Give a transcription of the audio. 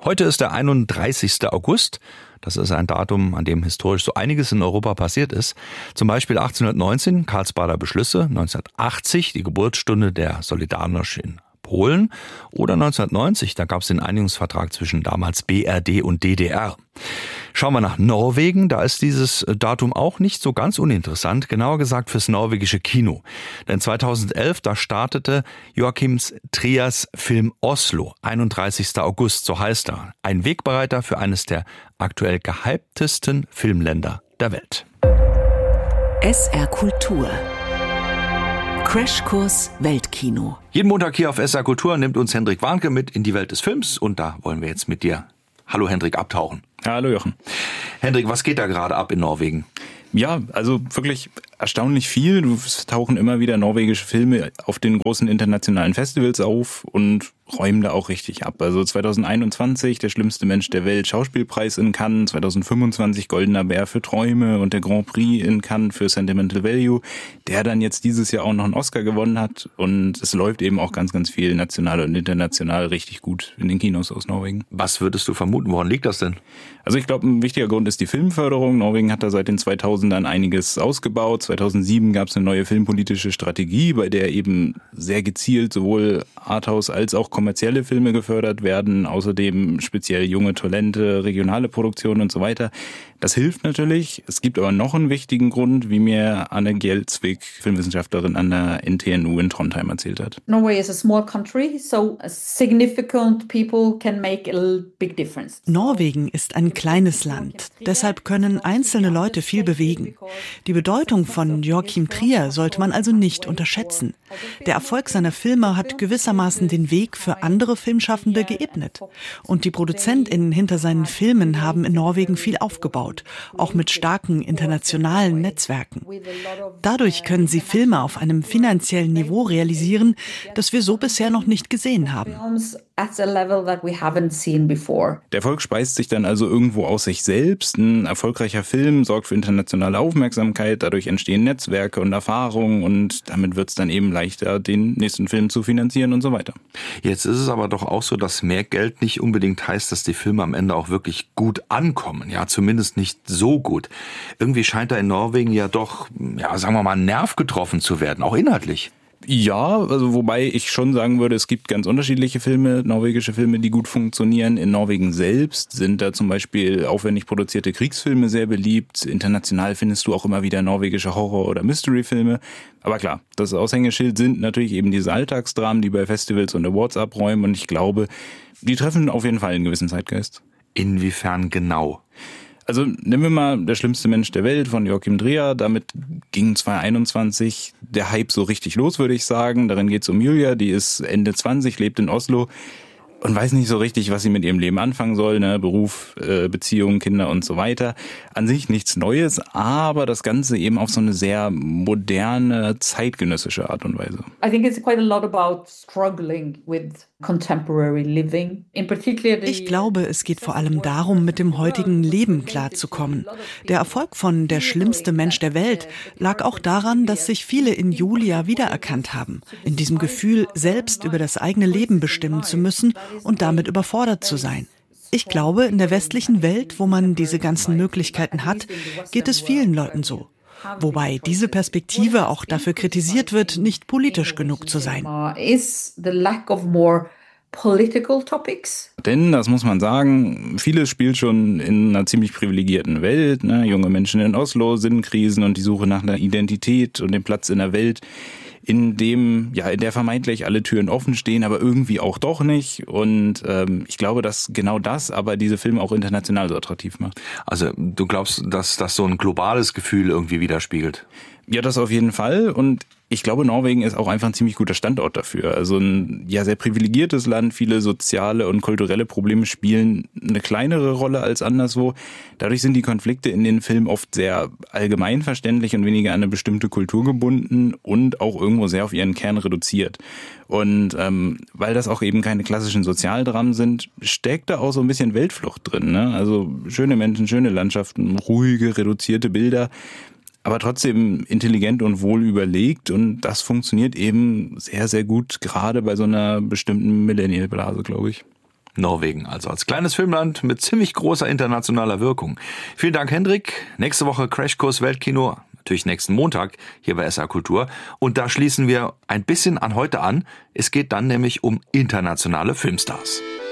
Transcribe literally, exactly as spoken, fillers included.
Heute ist der einunddreißigster August. Das ist ein Datum, an dem historisch so einiges in Europa passiert ist. Zum Beispiel achtzehnhundertneunzehn, Karlsbader Beschlüsse, neunzehnhundertachtzig, die Geburtsstunde der Solidarność in Polen oder neunzehnhundertneunzig, da gab es den Einigungsvertrag zwischen damals B R D und D D R. Schauen wir nach Norwegen, da ist dieses Datum auch nicht so ganz uninteressant, genauer gesagt fürs norwegische Kino. Denn zweitausendelf, da startete Joachim Triers Film Oslo, einunddreißigster August, so heißt er. Ein Wegbereiter für eines der aktuell gehyptesten Filmländer der Welt. S R Kultur. Crashkurs Weltkino. Jeden Montag hier auf S R Kultur nimmt uns Hendrik Warnke mit in die Welt des Films und da wollen wir jetzt mit dir, hallo Hendrik, abtauchen. Hallo Jochen. Hendrik, was geht da gerade ab in Norwegen? Ja, also wirklich erstaunlich viel. Es tauchen immer wieder norwegische Filme auf den großen internationalen Festivals auf und räumen da auch richtig ab. Also zweitausendeinundzwanzig der schlimmste Mensch der Welt, Schauspielpreis in Cannes, zweitausendfünfundzwanzig Goldener Bär für Träume und der Grand Prix in Cannes für Sentimental Value, der dann jetzt dieses Jahr auch noch einen Oscar gewonnen hat. Und es läuft eben auch ganz, ganz viel national und international richtig gut in den Kinos aus Norwegen. Was würdest du vermuten? Woran liegt das denn? Also ich glaube, ein wichtiger Grund ist die Filmförderung. Norwegen hat da seit den zweitausendern einiges ausgebaut. zweitausendsieben gab es eine neue filmpolitische Strategie, bei der eben sehr gezielt sowohl Arthouse als auch kommerzielle Filme gefördert werden, außerdem speziell junge Talente, regionale Produktionen und so weiter. Das hilft natürlich. Es gibt aber noch einen wichtigen Grund, wie mir Anne Gjelsvik, Filmwissenschaftlerin an der N T N U in Trondheim, erzählt hat. Norway is a small country, so significant people can make a big difference. Norwegen ist ein kleines Land, deshalb können einzelne Leute viel bewegen. Die Bedeutung von Joachim Trier sollte man also nicht unterschätzen. Der Erfolg seiner Filme hat gewissermaßen den Weg für andere Filmschaffende geebnet. Und die ProduzentInnen hinter seinen Filmen haben in Norwegen viel aufgebaut, auch mit starken internationalen Netzwerken. Dadurch können sie Filme auf einem finanziellen Niveau realisieren, das wir so bisher noch nicht gesehen haben. Der Erfolg speist sich dann also irgendwo aus sich selbst. Ein erfolgreicher Film sorgt für internationale Aufmerksamkeit, dadurch entstehen Netzwerke und Erfahrungen und damit wird es dann eben leichter, den nächsten Film zu finanzieren und so weiter. Jetzt ist es aber doch auch so, dass mehr Geld nicht unbedingt heißt, dass die Filme am Ende auch wirklich gut ankommen. Ja, zumindest nicht so gut. Irgendwie scheint da in Norwegen ja doch, ja, sagen wir mal, ein Nerv getroffen zu werden, auch inhaltlich. Ja, also wobei ich schon sagen würde, es gibt ganz unterschiedliche Filme, norwegische Filme, die gut funktionieren. In Norwegen selbst sind da zum Beispiel aufwendig produzierte Kriegsfilme sehr beliebt. International findest du auch immer wieder norwegische Horror- oder Mystery-Filme. Aber klar, das Aushängeschild sind natürlich eben diese Alltagsdramen, die bei Festivals und Awards abräumen. Und ich glaube, die treffen auf jeden Fall einen gewissen Zeitgeist. Inwiefern genau? Also nehmen wir mal Der schlimmste Mensch der Welt von Joachim Trier. Damit ging zweitausendeinundzwanzig der Hype so richtig los, würde ich sagen. Darin geht es um Julia, die ist Ende zwanzig, lebt in Oslo und weiß nicht so richtig, was sie mit ihrem Leben anfangen soll. Ne? Beruf, äh, Beziehungen, Kinder und so weiter. An sich nichts Neues, aber das Ganze eben auf so eine sehr moderne, zeitgenössische Art und Weise. I think it's quite a lot about struggling with contemporary living. In particular the Ich glaube, es geht vor allem darum, mit dem heutigen Leben klarzukommen. Der Erfolg von Der schlimmste Mensch der Welt lag auch daran, dass sich viele in Julia wiedererkannt haben. In diesem Gefühl, selbst über das eigene Leben bestimmen zu müssen und damit überfordert zu sein. Ich glaube, in der westlichen Welt, wo man diese ganzen Möglichkeiten hat, geht es vielen Leuten so. Wobei diese Perspektive auch dafür kritisiert wird, nicht politisch genug zu sein. Denn, das muss man sagen, vieles spielt schon in einer ziemlich privilegierten Welt. Ne? Junge Menschen in Oslo, Sinnkrisen und die Suche nach einer Identität und dem Platz in der Welt, in dem, ja, in der vermeintlich alle Türen offen stehen, aber irgendwie auch doch nicht. Und ähm, ich glaube, dass genau das aber diese Filme auch international so attraktiv macht. Also du glaubst, dass das so ein globales Gefühl irgendwie widerspiegelt? Ja, das auf jeden Fall. Und ich glaube, Norwegen ist auch einfach ein ziemlich guter Standort dafür. Also ein ja sehr privilegiertes Land, viele soziale und kulturelle Probleme spielen eine kleinere Rolle als anderswo. Dadurch sind die Konflikte in den Filmen oft sehr allgemeinverständlich und weniger an eine bestimmte Kultur gebunden und auch irgendwo sehr auf ihren Kern reduziert. Und ähm, weil das auch eben keine klassischen Sozialdramen sind, steckt da auch so ein bisschen Weltflucht drin. Ne? Also schöne Menschen, schöne Landschaften, ruhige, reduzierte Bilder, aber trotzdem intelligent und wohl überlegt, und das funktioniert eben sehr, sehr gut, gerade bei so einer bestimmten Millennial-Blase, glaube ich. Norwegen, also als kleines Filmland mit ziemlich großer internationaler Wirkung. Vielen Dank, Hendrik. Nächste Woche Crashkurs Weltkino, natürlich nächsten Montag hier bei S R Kultur. Und da schließen wir ein bisschen an heute an. Es geht dann nämlich um internationale Filmstars.